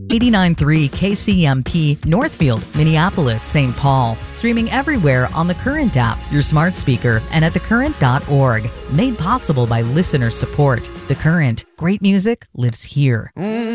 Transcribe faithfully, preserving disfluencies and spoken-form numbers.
eighty-nine point three K C M P, Northfield, Minneapolis, Saint Paul. Streaming everywhere on the Current app, your smart speaker, and at the current dot org. Made possible by listener support. The Current. Great music lives here. Mm.